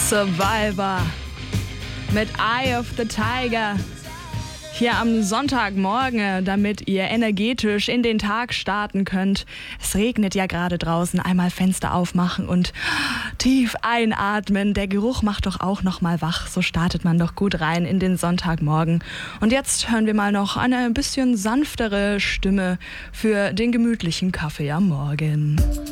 Survivor mit Eye of the Tiger. Hier am Sonntagmorgen, damit ihr energetisch in den Tag starten könnt. Es regnet ja gerade draußen. Einmal Fenster aufmachen und tief einatmen. Der Geruch macht doch auch noch mal wach. So startet man doch gut rein in den Sonntagmorgen. Und jetzt hören wir mal noch eine bisschen sanftere Stimme für den gemütlichen Kaffee am Morgen.